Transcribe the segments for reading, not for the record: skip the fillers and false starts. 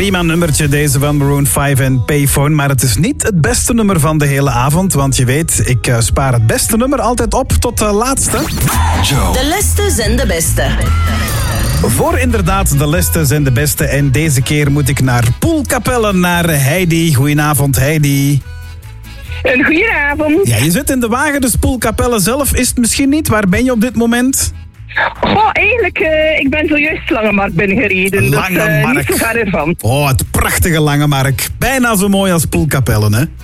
prima nummertje deze van Maroon 5 en Payphone. Maar het is niet het beste nummer van de hele avond. Want je weet, ik spaar het beste nummer altijd op tot de laatste. De lesten zijn de beste. Voor inderdaad de lesten zijn de beste. En deze keer moet ik naar Poelkapelle, naar Heidi. Goedenavond, Heidi. Een goeie avond. Ja, je zit in de wagen, dus Poelkapelle zelf is het misschien niet. Waar ben je op dit moment? Goh, eigenlijk, ik ben zojuist Langemark binnengereden. Langemark. Dus niet zo ver ervan. Oh, het prachtige Langemark. Bijna zo mooi als Poelkapelle, hè?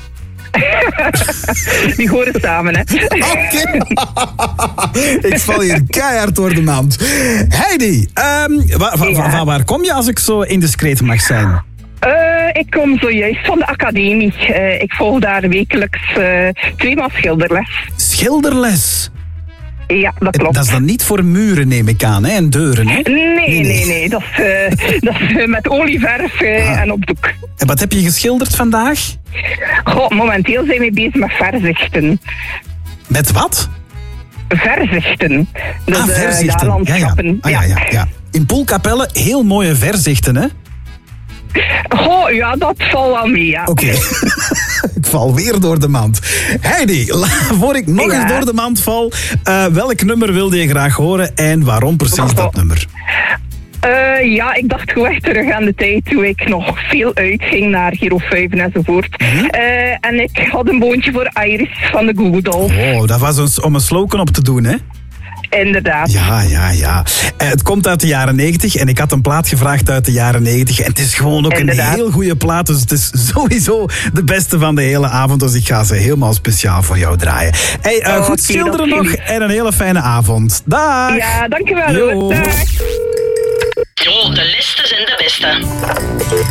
Die horen samen, hè. Oké. Ik val hier keihard door de mand. Heidi, van waar kom je als ik zo indiscreet mag zijn? Ik kom zojuist van de academie. Ik volg daar wekelijks 2 maal schilderles. Schilderles? Ja, dat klopt. Dat is dan niet voor muren, neem ik aan, hè? En deuren, hè? Nee. Dat is met olieverf en op doek. En wat heb je geschilderd vandaag? Goh, momenteel zijn we bezig met verzichten. Met wat? Verzichten. Dus, verzichten. Ja, landschappen. Ja. In Poelkapelle heel mooie verzichten, hè? Goh, ja, dat valt wel mee, ja. Oké. Ik val weer door de mand. Heidi, voor ik nog eens door de mand val, welk nummer wilde je graag horen en waarom precies dat nummer? Ja, ik dacht gewoon echt terug aan de tijd toen ik nog veel uitging naar Giro 5 enzovoort. En ik had een boontje voor Iris van de Goo Goo Dolls. Oh, dat was om een slogan op te doen, hè? Inderdaad. Ja. Het komt uit de jaren 90 en ik had een plaat gevraagd uit de jaren 90. En het is gewoon ook een heel goede plaat. Dus het is sowieso de beste van de hele avond. Dus ik ga ze helemaal speciaal voor jou draaien. Hey, goed schilderen nog en een hele fijne avond. Dag! Ja, dankjewel. Dag! Jo, de lesten zijn de beste.